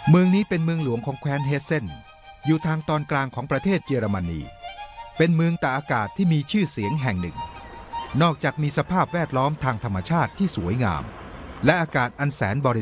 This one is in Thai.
เมืองนี้เป็นเมืองหลวงของแคว้นเฮสเซนอยู่ทางตอนกลางของประเทศเยอรมนีเป็นเมืองตากอากาศที่มีชื่อเสียงแห่งหนึ่งนอกจากมีสภาพแวดล้อมทางธรรมชาติที่สวยงามและอากาศอันแสนบริ